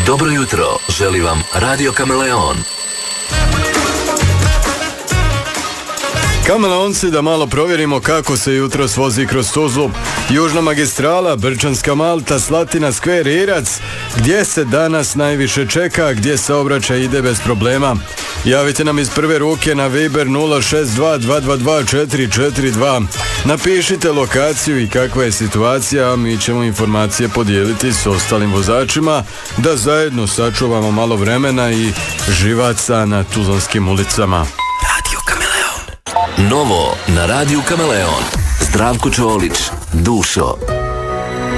Dobro jutro, želi vam Radio Kameleon. Kameleonci, da malo provjerimo kako se jutros vozi kroz Tuzlu. Južna magistrala, Brčanska Malta, Slatina, Skver, Irac. Gdje se danas najviše čeka, gdje saobraćaj ide bez problema? Javite nam iz prve ruke na Viber 062-222-442. Napišite lokaciju i kakva je situacija, a mi ćemo informacije podijeliti s ostalim vozačima da zajedno sačuvamo malo vremena i živaca na tuzlanskim ulicama. Radio Kameleon. Novo na Radio Kameleon. Zdravko Čolić, Dušo.